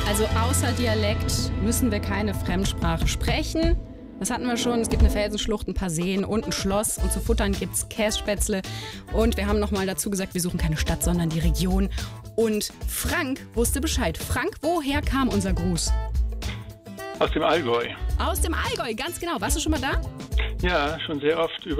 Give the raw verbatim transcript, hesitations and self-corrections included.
Also außer Dialekt müssen wir keine Fremdsprache sprechen. Das hatten wir schon. Es gibt eine Felsenschlucht, ein paar Seen und ein Schloss. Und zu futtern gibt es Kässpätzle. Und wir haben nochmal dazu gesagt, wir suchen keine Stadt, sondern die Region. Und Frank wusste Bescheid. Frank, woher kam unser Gruß? Aus dem Allgäu. Aus dem Allgäu, ganz genau. Warst du schon mal da? Ja, schon sehr oft. Über